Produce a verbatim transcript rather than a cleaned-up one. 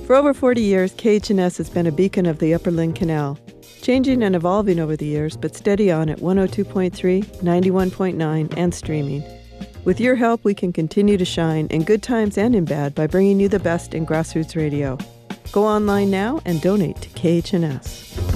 For over forty years, K H N S has been a beacon of the Upper Lynn Canal, changing and evolving over the years, but steady on at one oh two point three, ninety-one point nine, and streaming. With your help, we can continue to shine in good times and in bad by bringing you the best in grassroots radio. Go online now and donate to K H N S.